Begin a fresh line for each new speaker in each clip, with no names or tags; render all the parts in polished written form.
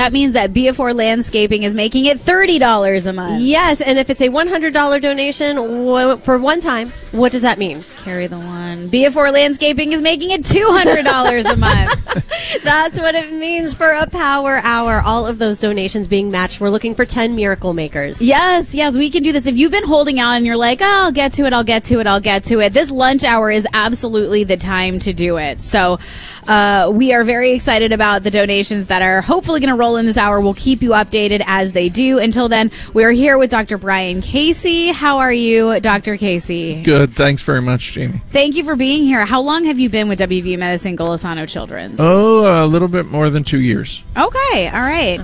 that means that BF4 Landscaping is making it $30 a month.
Yes, and if it's a $100 donation for one time, what does that mean?
Carry the one. BF4 Landscaping is making it $200 a month.
That's what it means for a power hour. All of those donations being matched. We're looking for 10 miracle makers.
Yes, we can do this. If you've been holding out and you're like, I'll get to it, this lunch hour is absolutely the time to do it. So we are very excited about the donations that are hopefully going to roll in this hour. We'll keep you updated as they do. Until then, we're here with Dr. Brian Casey. How are you, Dr. Casey?
Good. Thanks very much, Jamie.
Thank you for being here. How long have you been with WVU Medicine Golisano Children's?
Oh, a little bit more than 2 years.
Okay. All right.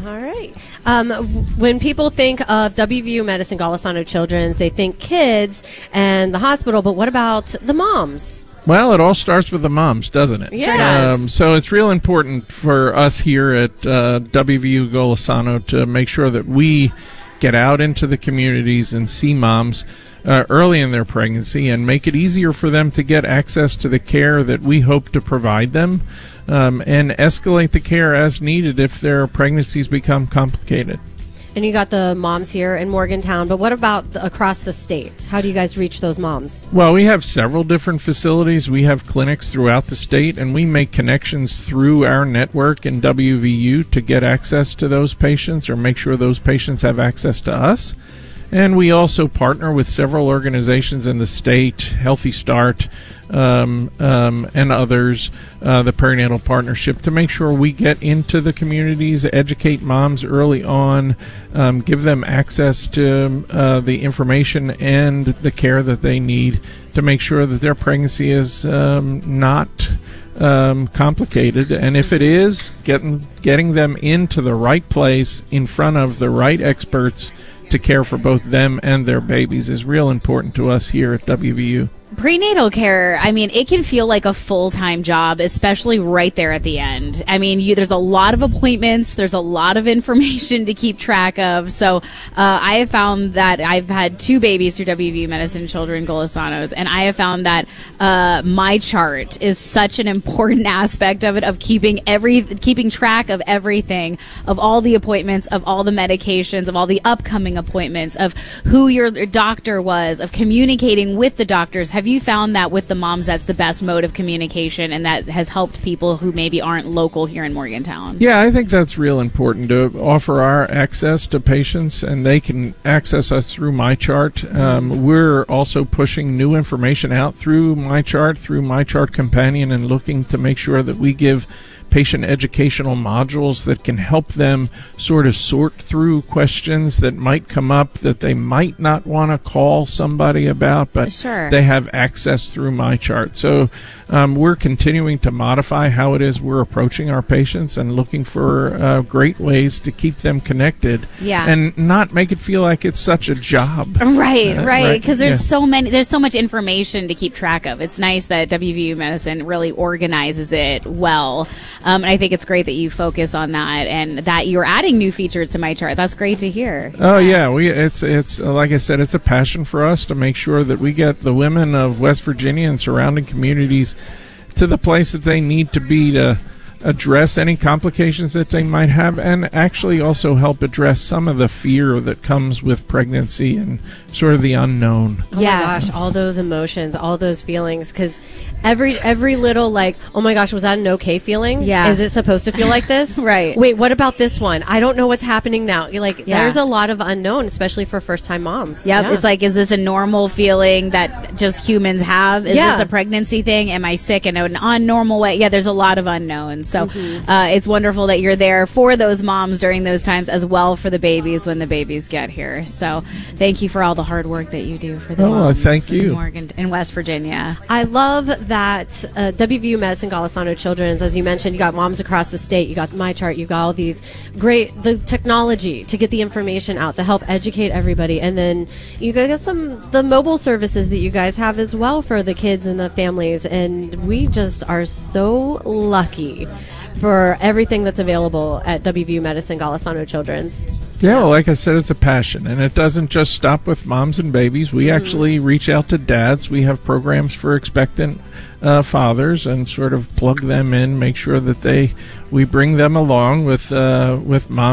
When people think of WVU Medicine Golisano Children's, they think kids and the hospital, but what about the moms?
Well, it all starts with the moms, doesn't it?
Yes.
So it's real important for us here at WVU Golisano to make sure that we get out into the communities and see moms early in their pregnancy and make it easier for them to get access to the care that we hope to provide them, and escalate the care as needed if their pregnancies become complicated.
And you got the moms here in Morgantown, but what about across the state? How do you guys reach those moms?
Well, we have several different facilities. We have clinics throughout the state, and we make connections through our network in WVU to get access to those patients or make sure those patients have access to us. And we also partner with several organizations in the state, Healthy Start, and others, the Perinatal Partnership, to make sure we get into the communities, educate moms early on, give them access to the information and the care that they need to make sure that their pregnancy is not complicated. And if it is, getting them into the right place in front of the right experts to care for both them and their babies is real important to us here at WVU.
Prenatal care, I mean, it can feel like a full-time job, especially right there at the end. I mean, there's a lot of appointments. There's a lot of information to keep track of. So I have found that I've had 2 babies through WVU Medicine Children Golisanos, and I have found that my chart is such an important aspect of it, of keeping track of everything, of all the appointments, of all the medications, of all the upcoming appointments, of who your doctor was, of communicating with the doctors. Have you found that with the moms that's the best mode of communication and that has helped people who maybe aren't local here in Morgantown?
Yeah, I think that's real important to offer our access to patients, and they can access us through MyChart. We're also pushing new information out through MyChart Companion, and looking to make sure that we give patient educational modules that can help them sort of sort through questions that might come up that they might not want to call somebody about, but they have access through MyChart. So we're continuing to modify how it is we're approaching our patients and looking for great ways to keep them connected and not make it feel like it's such a job.
Right. Because there's so much information to keep track of. It's nice that WVU Medicine really organizes it well. And I think it's great that you focus on that and that you're adding new features to MyChart. That's great to hear.
Oh, yeah. It's like I said, it's a passion for us to make sure that we get the women of West Virginia and surrounding communities to the place that they need to be to address any complications that they might have, and actually also help address some of the fear that comes with pregnancy and sort of the unknown.
Oh my gosh, all those emotions, all those feelings, because every little, like, oh my gosh, was that an okay feeling?
Yeah.
Is it supposed to feel like this?
Right.
Wait, what about this one? I don't know what's happening now. You're like, there's a lot of unknown, especially for first-time moms.
Yep. Yeah. It's like, is this a normal feeling that just humans have? Is this a pregnancy thing? Am I sick in an unnormal way? Yeah, there's a lot of unknowns. So it's wonderful that you're there for those moms during those times, as well for the babies when the babies get here. So thank you for all the hard work that you do for the moms
thank you.
in West Virginia.
I love that WVU Medicine Golisano Children's, as you mentioned, you got moms across the state, you got MyChart, you got all these the technology to get the information out to help educate everybody, and then you got the mobile services that you guys have as well for the kids and the families, and we just are so lucky for everything that's available at WVU Medicine Golisano Children's.
Yeah, well, like I said, it's a passion, and it doesn't just stop with moms and babies. We actually reach out to dads. We have programs for expectant fathers and sort of plug them in, make sure that we bring them along with moms